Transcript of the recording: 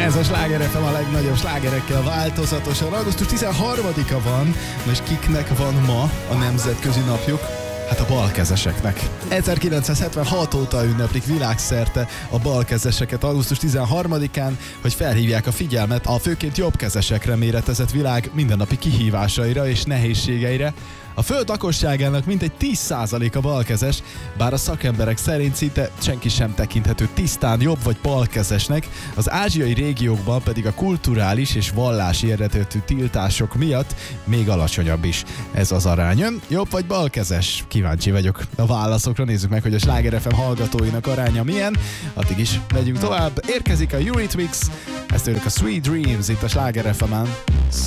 Ez a Sláger FM a legnagyobb slágerekkel változatosan. Augusztus 13-a van, és kiknek van ma a nemzetközi napjuk? Hát a balkezeseknek. 1976 óta ünneplik világszerte a balkezeseket augusztus 13-án, hogy felhívják a figyelmet a főként jobbkezesekre méretezett világ mindennapi kihívásaira és nehézségeire. A föld lakosságának mintegy 10%-a balkezes, bár a szakemberek szerint szinte senki sem tekinthető tisztán jobb vagy balkezesnek, az ázsiai régiókban pedig a kulturális és vallási eredetű tiltások miatt még alacsonyabb is ez az arány. Jobb vagy balkezes? Kíváncsi vagyok a válaszokra, nézzük meg, hogy a Sláger FM hallgatóinak aránya milyen. Addig is megyünk tovább, érkezik a Eurythmics, ezt tőlük a Sweet Dreams itt a Sláger FM-en.